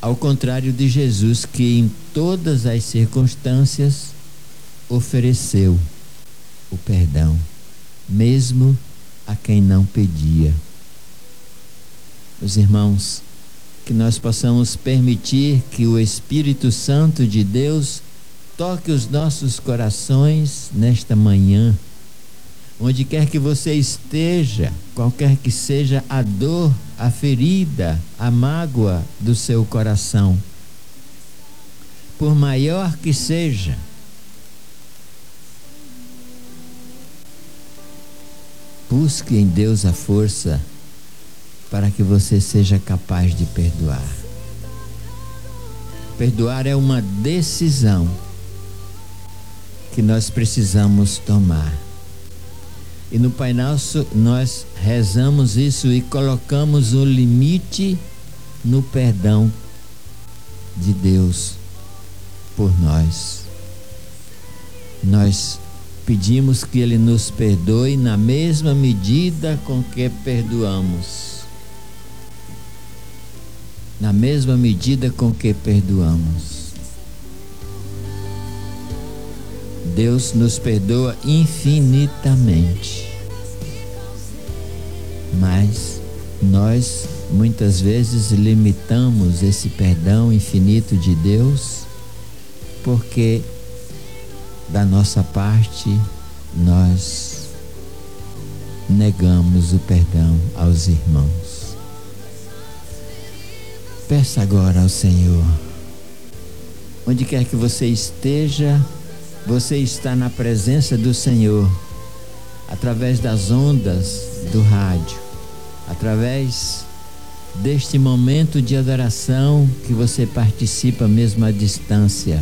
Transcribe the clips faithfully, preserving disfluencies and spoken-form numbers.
Ao contrário de Jesus, que em todas as circunstâncias ofereceu o perdão, mesmo a quem não pedia. Meus irmãos, que nós possamos permitir que o Espírito Santo de Deus toque os nossos corações nesta manhã. Onde quer que você esteja, qualquer que seja a dor, a ferida, a mágoa do seu coração, por maior que seja, busque em Deus a força para que você seja capaz de perdoar. Perdoar é uma decisão que nós precisamos tomar. E no Pai Nosso nós rezamos isso e colocamos o limite no perdão de Deus por nós. Nós pedimos que Ele nos perdoe na mesma medida com que perdoamos. Na mesma medida com que perdoamos. Deus nos perdoa infinitamente. Mas nós muitas vezes limitamos esse perdão infinito de Deus porque da nossa parte nós negamos o perdão aos irmãos. Peça agora ao Senhor. Onde quer que você esteja, você está na presença do Senhor, através das ondas do rádio, através deste momento de adoração que você participa mesmo à distância.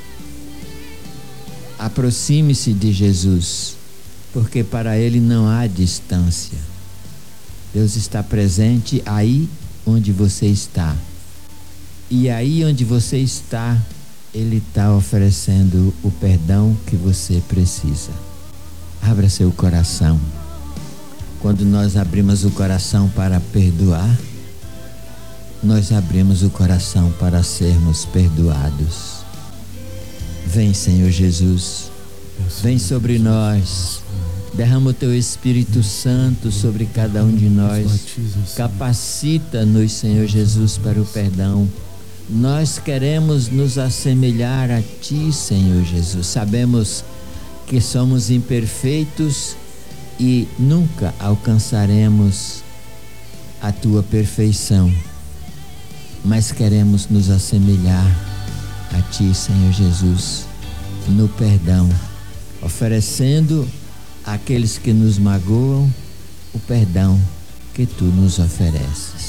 Aproxime-se de Jesus, porque para Ele não há distância. Deus está presente aí onde você está. E aí onde você está, Ele está oferecendo o perdão que você precisa. Abra seu coração. Quando nós abrimos o coração para perdoar, nós abrimos o coração para sermos perdoados. Vem, Senhor Jesus, vem sobre nós, derrama o Teu Espírito Santo sobre cada um de nós, capacita-nos, Senhor Jesus, para o perdão. Nós queremos nos assemelhar a Ti, Senhor Jesus. Sabemos que somos imperfeitos e nunca alcançaremos a Tua perfeição, mas queremos nos assemelhar a Ti, Senhor Jesus, no perdão, oferecendo àqueles que nos magoam o perdão que Tu nos ofereces.